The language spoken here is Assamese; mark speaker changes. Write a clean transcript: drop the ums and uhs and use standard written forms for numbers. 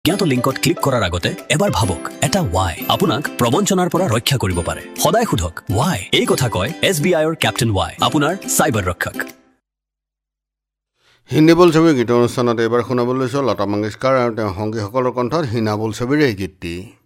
Speaker 1: জ্ঞাত লিংকত ক্লিক কৰাৰ আগতে এবাৰ ভাবক এটা ৱাই আপোনাক প্ৰবঞ্চনাৰ পৰা ৰক্ষা কৰিব পাৰে সদায় সুধক ৱাই এই কথা কয় SBIৰ ক্যাপ্টেইন ৱাই আপোনাৰ সাইবাৰ ৰক্ষক
Speaker 2: হিন্দী বোলছবিৰ গীত অনুষ্ঠানত এবাৰ শুনাবলৈ লৈছো লতা মংগেশকাৰ আৰু তেওঁৰ সংগীসকলৰ কণ্ঠত হিনা বোলছবিৰ এই গীতটি